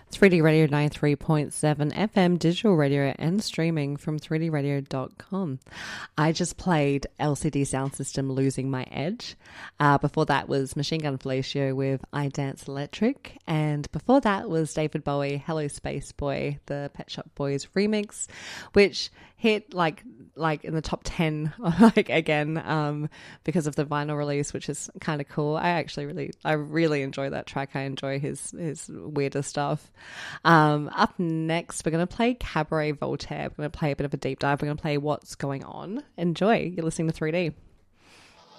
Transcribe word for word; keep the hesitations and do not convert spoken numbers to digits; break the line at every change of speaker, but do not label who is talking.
three D Radio ninety-three point seven F M, digital radio and streaming from three d radio dot com. I just played L C D Sound System Losing My Edge. Uh, before that was Machine Gun Fellatio with I Dance Electric. And before that was David Bowie, Hello Space Boy, the Pet Shop Boys remix, which hit like like in the top ten like again um because of the vinyl release, which is kind of cool. I actually really I really enjoy that track. I enjoy his his weirder stuff. Um up next we're going to play Cabaret Voltaire. We're going to play a bit of a deep dive. We're going to play What's Going On. Enjoy. You're listening to three D.